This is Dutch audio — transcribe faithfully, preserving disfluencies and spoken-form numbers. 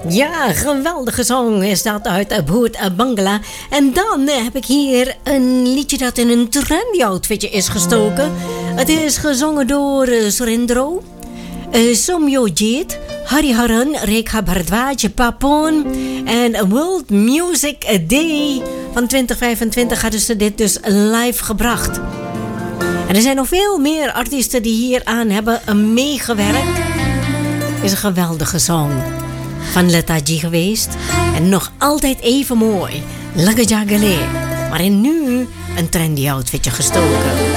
Ja, geweldige song is dat uit Bhoot Bangla. En dan heb ik hier een liedje dat in een trendy outfitje is gestoken. Het is gezongen door uh, Surendro, uh, Somyojit, Hariharan, Rekha Bharadwaj, Papon en World Music Day van twintig vijfentwintig hadden ze dit dus live gebracht. En er zijn nog veel meer artiesten die hier aan hebben meegewerkt. Het is een geweldige song van Letaji geweest. En nog altijd even mooi. Lagajagale. Maar in nu een trendy outfitje gestoken.